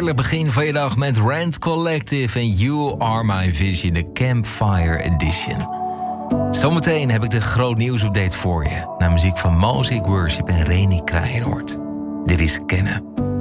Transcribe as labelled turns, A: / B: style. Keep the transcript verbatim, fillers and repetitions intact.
A: heerlijk begin van je dag met Rand Collective en You Are My Vision, de Campfire Edition. Zometeen heb ik de groot nieuwsupdate voor je. Naar muziek van Mosaic Worship en Reni Kraaienoord. Dit is Kennen.